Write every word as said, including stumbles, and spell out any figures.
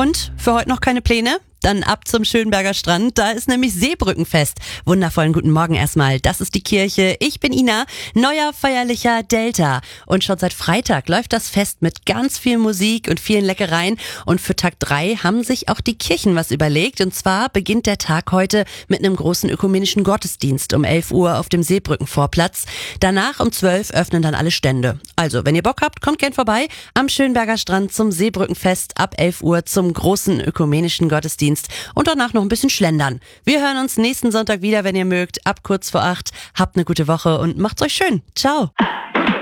Und für heute noch keine Pläne? Dann ab zum Schönberger Strand, da ist nämlich Seebrückenfest. Wundervollen guten Morgen erstmal, das ist die Kirche, ich bin Ina, neuer feierlicher Delta. Und schon seit Freitag läuft das Fest mit ganz viel Musik und vielen Leckereien. Und für Tag drei haben sich auch die Kirchen was überlegt. Und zwar beginnt der Tag heute mit einem großen ökumenischen Gottesdienst um elf Uhr auf dem Seebrückenvorplatz. Danach um zwölf öffnen dann alle Stände. Also, wenn ihr Bock habt, kommt gern vorbei am Schönberger Strand zum Seebrückenfest ab elf Uhr zum großen ökumenischen Gottesdienst. Und danach noch ein bisschen schlendern. Wir hören uns nächsten Sonntag wieder, wenn ihr mögt, ab kurz vor acht. Habt eine gute Woche und macht's euch schön. Ciao.